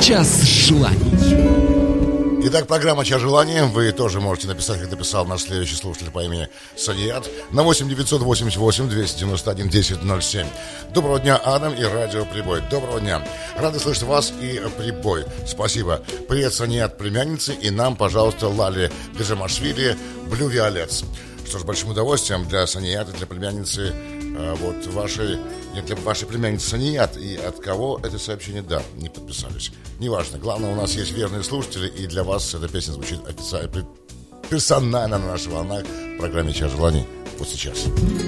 Час желаний. Итак, программа «Час желаний». Вы тоже можете написать, как написал наш следующий слушатель по имени Саният, на 8-988-291-1007. Доброго дня, Адам и Радио Прибой. Доброго дня. Рады слышать вас и Прибой. Спасибо. Привет, Саният, племяннице, и нам, пожалуйста, Лали Газамашвили, Blue Violets. Что ж, большим удовольствием для Санията, для племянницы, вот вашей, нет, для вашей племянницы Саният. И от кого это сообщение, да, не подписались. Неважно, главное, у нас есть верные слушатели, и для вас эта песня звучит официально, персонально на наших волнах в программе «Час желаний» вот сейчас.